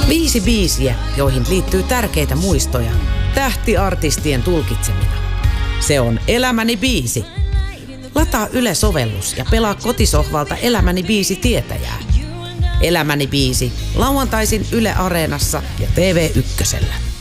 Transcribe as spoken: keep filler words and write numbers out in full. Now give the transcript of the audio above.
Viisi biisiä, joihin liittyy tärkeitä muistoja, tähtiartistien tulkitsemina. Se on Elämäni biisi. Lataa Yle-sovellus ja pelaa kotisohvalta Elämäni biisi tietäjää. Elämäni biisi, lauantaisin Yle Areenassa ja T V Ykkösellä.